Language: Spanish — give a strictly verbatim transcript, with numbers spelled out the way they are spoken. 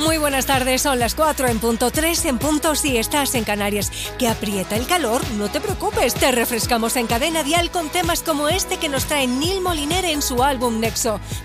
Muy buenas tardes, son las cuatro en punto, tres en punto si estás en Canarias. ¿Que aprieta el calor? No te preocupes, te refrescamos en Cadena Dial con temas como este que nos trae Neil Moliner en su álbum Nexo.